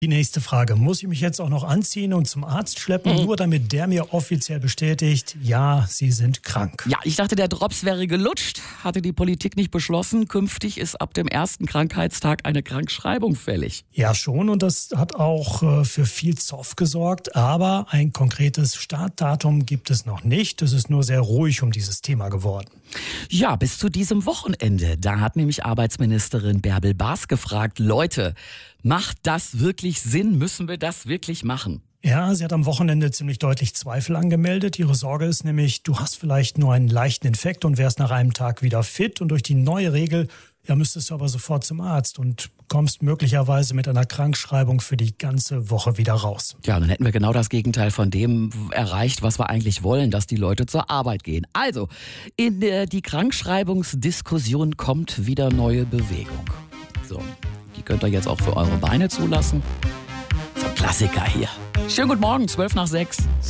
Die nächste Frage. Muss ich mich jetzt auch noch anziehen und zum Arzt schleppen, nur damit der mir offiziell bestätigt, ja, Sie sind krank? Ja, ich dachte, der Drops wäre gelutscht. Hatte die Politik nicht beschlossen. Künftig ist ab dem ersten Krankheitstag eine Krankschreibung fällig. Ja, schon. Und das hat auch für viel Zoff gesorgt. Aber ein konkretes Startdatum gibt es noch nicht. Es ist nur sehr ruhig um dieses Thema geworden. Ja, bis zu diesem Wochenende. Da hat nämlich Arbeitsministerin Bärbel Baas gefragt, Leute, macht das wirklich Sinn? Müssen wir das wirklich machen? Ja, sie hat am Wochenende ziemlich deutlich Zweifel angemeldet. Ihre Sorge ist nämlich, du hast vielleicht nur einen leichten Infekt und wärst nach einem Tag wieder fit. Und durch die neue Regel, ja, müsstest du aber sofort zum Arzt und kommst möglicherweise mit einer Krankschreibung für die ganze Woche wieder raus. Ja, dann hätten wir genau das Gegenteil von dem erreicht, was wir eigentlich wollen, dass die Leute zur Arbeit gehen. Also, in die Krankschreibungsdiskussion kommt wieder neue Bewegung. So, die könnt ihr jetzt auch für eure Beine zulassen. So ein Klassiker hier. Schönen guten Morgen, 5:12.